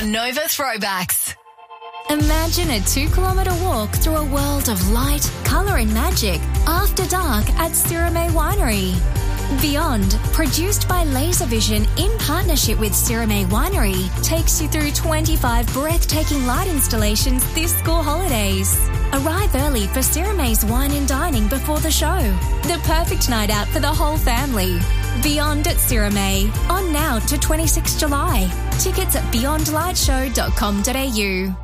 on Nova Throwbacks. Imagine a 2-kilometre walk through a world of light, colour and magic after dark at Sirame Winery. Beyond, produced by Laservision in partnership with Sirame Winery, takes you through 25 breathtaking light installations this school holidays. Arrive early for Sirame's wine and dining before the show. The perfect night out for the whole family. Beyond at Sirame, on now to 26 July. Tickets at beyondlightshow.com.au.